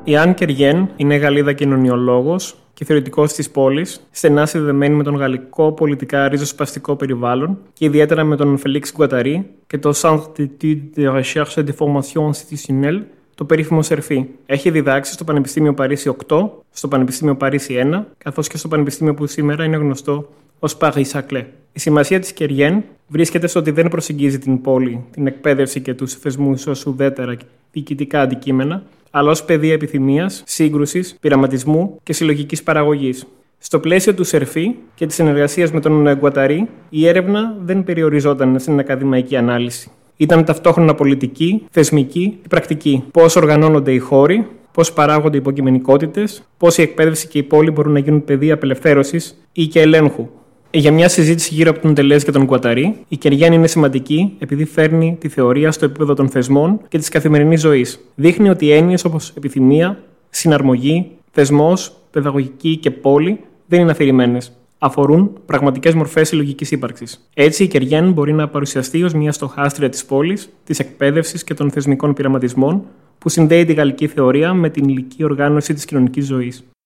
Η Αν Κεργέν είναι Γαλλίδα κοινωνιολόγος και θεωρητικός της πόλης, στενά συνδεδεμένη με τον γαλλικό πολιτικά ριζοσπαστικό περιβάλλον και ιδιαίτερα με τον Φελίξ Γκουαταρί και το Centre d'études de recherche et de formation institutionnelle, το περίφημο ΣΕΡΦΗ. Έχει διδάξει στο Πανεπιστήμιο Παρίσι 8, στο Πανεπιστήμιο Παρίσι 1, καθώς και στο Πανεπιστήμιο που σήμερα είναι γνωστό ως Paris Saclay. Η σημασία της Κεργέν βρίσκεται στο ότι δεν προσεγγίζει την πόλη, την εκπαίδευση και τους θεσμούς ως ουδέτερα διοικητικά αντικείμενα, αλλά ως πεδία επιθυμίας, σύγκρουσης, πειραματισμού και συλλογικής παραγωγής. Στο πλαίσιο του ΣΕΡΦΗ και της συνεργασίας με τον Γκουαταρί, η έρευνα δεν περιοριζόταν στην ακαδημαϊκή ανάλυση. Ήταν ταυτόχρονα πολιτική, θεσμική και πρακτική. Πώς οργανώνονται οι χώροι, πώς παράγονται οι υποκειμενικότητες, πώς η εκπαίδευση και η πόλη μπορούν να γίνουν πεδία απελευθέρωσης ή και ελέγχου. Για μια συζήτηση γύρω από τον Ντελέζ και τον Γκουαταρί, η Κεργέν είναι σημαντική επειδή φέρνει τη θεωρία στο επίπεδο των θεσμών και της καθημερινής ζωής. Δείχνει ότι έννοιες όπως επιθυμία, συναρμογή, θεσμός, παιδαγωγική και πόλη δεν είναι αφηρημένες. Αφορούν πραγματικές μορφές συλλογικής ύπαρξης. Έτσι, η Κεργέν μπορεί να παρουσιαστεί ως μια στοχάστρια της πόλης, της εκπαίδευσης και των θεσμικών πειραματισμών που συνδέει τη γαλλική θεωρία με την υλική οργάνωση της κοινωνικής ζωής.